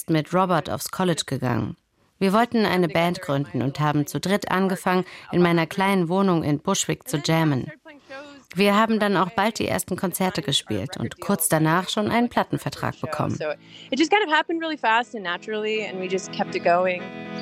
ist mit Robert aufs College gegangen. Wir wollten eine Band gründen und haben zu dritt angefangen, in meiner kleinen Wohnung in Bushwick zu jammen. Wir haben dann auch bald die ersten Konzerte gespielt und kurz danach schon einen Plattenvertrag bekommen.